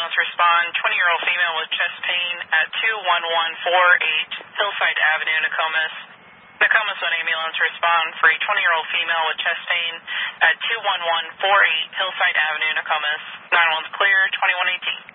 ambulance respond. 20-year-old female with chest pain at 21148 Hillside Avenue, Nokomis. Nokomis 1 ambulance respond for a 20-year-old female with chest pain at 21148 Hillside Avenue, Nokomis. 911's clear, 2118.